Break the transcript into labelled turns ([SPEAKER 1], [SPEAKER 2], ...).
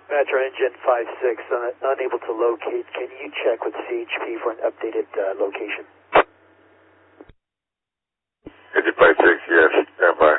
[SPEAKER 1] Metro Engine 56, unable to locate. Can you check with CHP for an updated location?
[SPEAKER 2] Engine 56, yes, stand by.